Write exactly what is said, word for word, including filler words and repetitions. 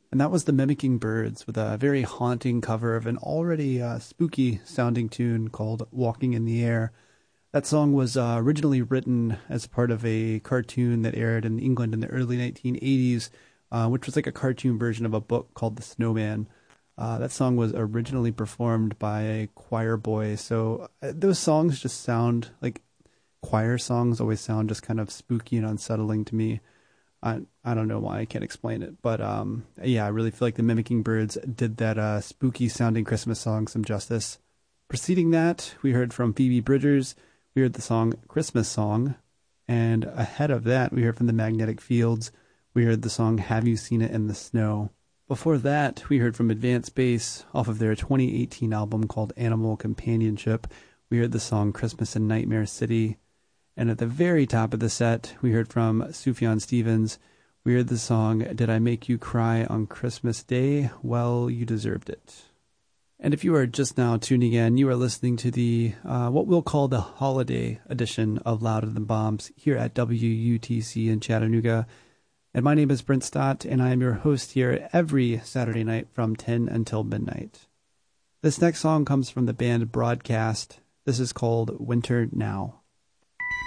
And that was the Mimicking Birds with a very haunting cover of an already uh, spooky sounding tune called Walking in the Air. That song was uh, originally written as part of a cartoon that aired in England in the early nineteen eighties, uh, which was like a cartoon version of a book called The Snowman. Uh, that song was originally performed by a choir boy. So uh, those songs just sound like choir songs always sound just kind of spooky and unsettling to me. I I don't know why, I can't explain it, but um yeah, I really feel like the Mimicking Birds did that uh, spooky sounding Christmas song some justice. Preceding that, we heard from Phoebe Bridgers. We heard the song Christmas Song, and ahead of that, we heard from the Magnetic Fields. We heard the song Have You Seen It in the Snow. Before that, we heard from Advanced Bass off of their twenty eighteen album called Animal Companionship. We heard the song Christmas in Nightmare City. And at the very top of the set, we heard from Sufjan Stevens. We heard the song, Did I Make You Cry on Christmas Day? Well, you deserved it. And if you are just now tuning in, you are listening to the, uh, what we'll call the holiday edition of Louder Than Bombs here at W U T C in Chattanooga. And my name is Brent Stott, and I am your host here every Saturday night from ten until midnight. This next song comes from the band Broadcast. This is called Winter Now.